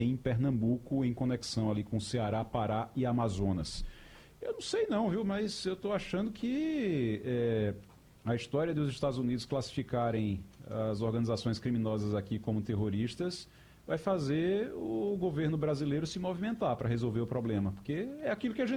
em Pernambuco, em conexão ali com Ceará, Pará e Amazonas. Eu não sei não, viu, mas eu estou achando que a história dos Estados Unidos classificarem as organizações criminosas aqui como terroristas vai fazer o governo brasileiro se movimentar para resolver o problema, porque é aquilo que a gente